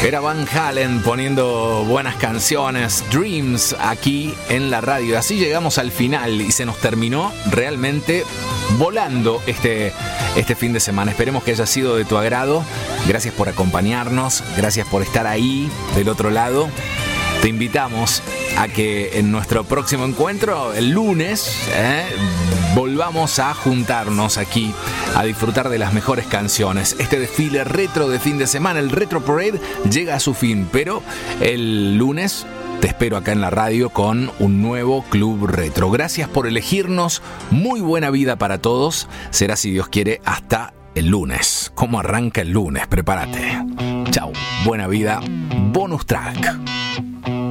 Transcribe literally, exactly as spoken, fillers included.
Era Van Halen poniendo buenas canciones, Dreams, aquí en la radio. Así llegamos al final y se nos terminó realmente volando este, este fin de semana. Esperemos que haya sido de tu agrado. Gracias por acompañarnos, gracias por estar ahí del otro lado. Te invitamos a que en nuestro próximo encuentro, el lunes, eh, volvamos a juntarnos aquí a disfrutar de las mejores canciones. Este desfile retro de fin de semana, el Retro Parade, llega a su fin, pero el lunes te espero acá en la radio con un nuevo Club Retro. Gracias por elegirnos, muy buena vida para todos. Será, si Dios quiere, hasta el lunes. ¿Cómo arranca el lunes? Prepárate. Chau, buena vida, bonus track.